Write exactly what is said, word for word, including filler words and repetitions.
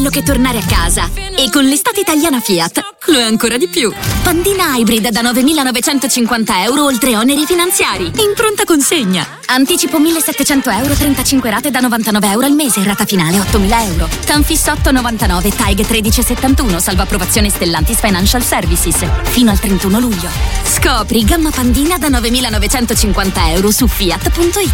bello che tornare a casa. E con l'estate italiana Fiat lo è ancora di più. Pandina Hybrid da novemilanovecentocinquanta euro oltre oneri finanziari. In pronta consegna. Anticipo millesettecento euro, trentacinque rate da novantanove euro al mese. Rata finale ottomila euro. Tanfis otto novantanove, T A I G tredici settantuno. Salvo approvazione Stellantis Financial Services. Fino al trentuno luglio. Scopri gamma Pandina da novemilanovecentocinquanta euro su fiat punto it.